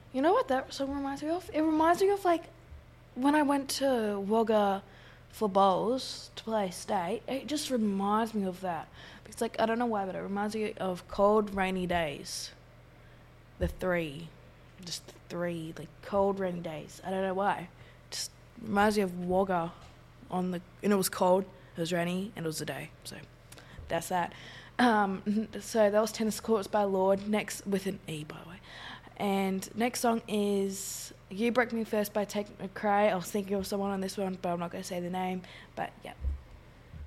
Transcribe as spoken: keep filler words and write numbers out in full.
You know what that song reminds me of? It reminds me of like when I went to Wagga for bowls to play state. It just reminds me of that. It's like I don't know why, but it reminds me of cold, rainy days. The three, just the three, like cold, rainy days. I don't know why. Just reminds me of Wagga on the, and it was cold, it was rainy, and it was a day. So that's that. Um, so that was Tennis Courts by Lorde. Next, with an E, by the way. And next song is You Broke Me First by Tate McRae. I was thinking of someone on this one, but I'm not going to say the name. But yeah,